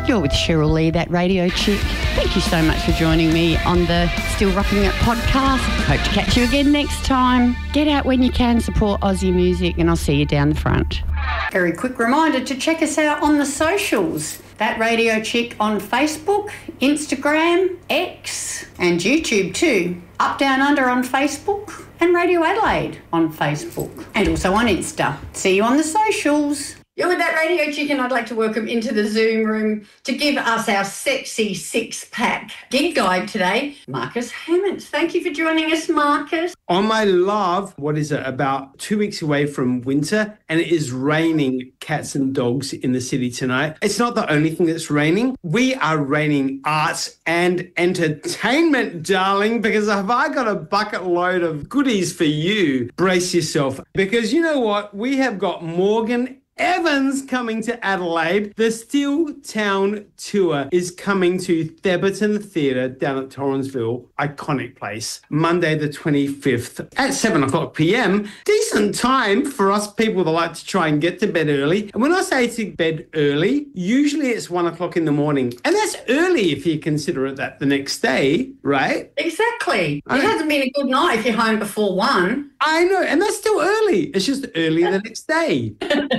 You're with Cheryl Lee, that radio chick. Thank you so much for joining me on the Still Rocking It podcast. Hope to catch you again next time. Get out when you can, support Aussie music, and I'll see you down the front. Very quick reminder to check us out on the socials. That Radio Chick on Facebook, Instagram, X, and YouTube too. Up Down Under on Facebook, and Radio Adelaide on Facebook, and also on Insta. See you on the socials. You're with That Radio Chick, and I'd like to welcome into the Zoom room to give us our sexy six-pack gig guide today, Marcus Hammond. Thank you for joining us, Marcus. On my love, what is it, about 2 weeks away from winter, and it is raining cats and dogs in the city tonight. It's not the only thing that's raining. We are raining arts and entertainment, darling, because have I got a bucket load of goodies for you. Brace yourself, because you know what? We have got Morgan Evans coming to Adelaide. The Steel Town Tour is coming to Theberton Theatre down at Torrensville, iconic place, Monday the 25th at 7 o'clock p.m. Decent time for us people that like to try and get to bed early. And when I say to bed early, usually it's 1 o'clock in the morning. And that's early if you consider it that the next day, right? Exactly. It hasn't been a good night if you're home before 1. I know, and that's still early. It's just early the next day.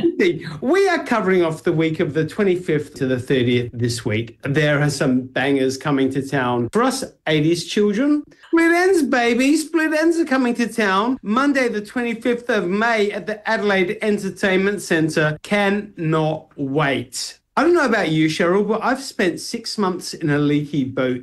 We are covering off the week of the 25th to the 30th this week. There are some bangers coming to town for us 80s children. Split Ends, baby. Split Ends are coming to town Monday the 25th of May at the Adelaide Entertainment Centre. Cannot wait. I don't know about you, Cheryl, but I've spent 6 months in a leaky boat.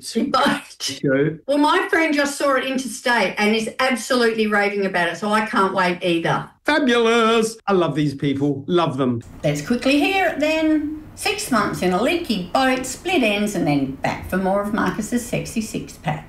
Show. Well, my friend just saw it interstate and is absolutely raving about it, so I can't wait either. Fabulous. I love these people. Love them. Let's quickly hear it then. 6 months in a leaky boat, Split Ends, and then back for more of Marcus's sexy six-pack.